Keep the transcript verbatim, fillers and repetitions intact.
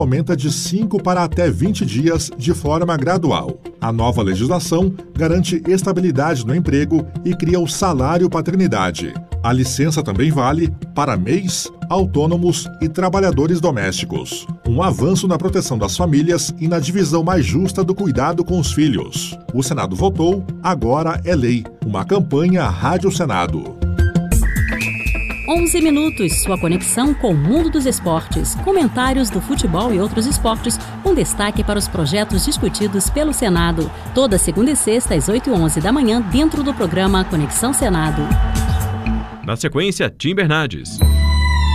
aumenta de cinco para até vinte dias de forma gradual. A nova legislação garante estabilidade no emprego e cria o salário paternidade. A licença também vale para M E Is, autônomos e trabalhadores domésticos. Um avanço na proteção das famílias e na divisão mais justa do cuidado com os filhos. O Senado votou, agora é lei. Uma campanha Rádio Senado. onze minutos, sua conexão com o mundo dos esportes. Comentários do futebol e outros esportes, com destaque para os projetos discutidos pelo Senado. Toda segunda e sexta, às oito e onze da manhã, dentro do programa Conexão Senado. Na sequência, Tim Bernardes.